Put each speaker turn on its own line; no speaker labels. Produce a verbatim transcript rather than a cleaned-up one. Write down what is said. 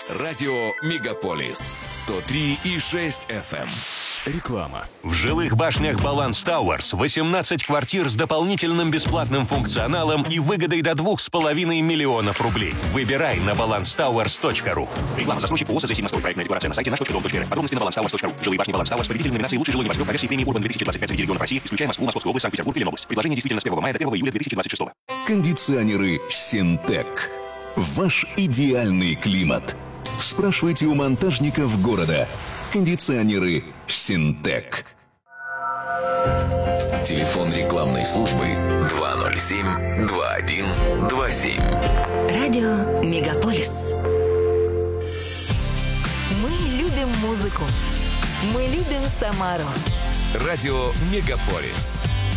Радио Мегаполис сто три и шесть эф эм. Реклама.
В жилых башнях Баланс Тауэрс восемнадцать квартир с дополнительным бесплатным функционалом и выгодой до двух с половиной миллионов рублей. Выбирай на баланс тауэрс точка ру.
Реклама. Застройщик ООО «Созисимость». Проектная декларация на сайте наш точка дом точка эр. Подробности на баланс тауэрс точка ру. Жилые башни Баланс Тауэрс. Победитель номинации «Лучший жилой небоскреб» по версии премии Урбан две тысячи двадцать пять среди регионов России, исключая Москву, Московскую область, Санкт-Петербург и Ленобласть. Предложение действительно с первого мая до первого июля две тысячи двадцать шестого.
Кондиционеры «Синтек». Ваш идеальный климат. Спрашивайте у монтажников города. Кондиционеры «Синтек».
Телефон рекламной службы два ноль семь два один два семь.
Радио Мегаполис. Мы любим музыку. Мы любим Самару.
Радио Мегаполис.